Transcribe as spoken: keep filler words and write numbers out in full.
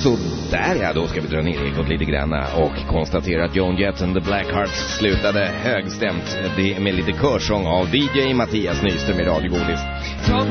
Så där ja, då ska vi dra ner ekot lite granna och konstatera att Joan Jett and the Blackhearts slutade högstämt med lite körsång av D J Mattias Nyström i Radio Godis.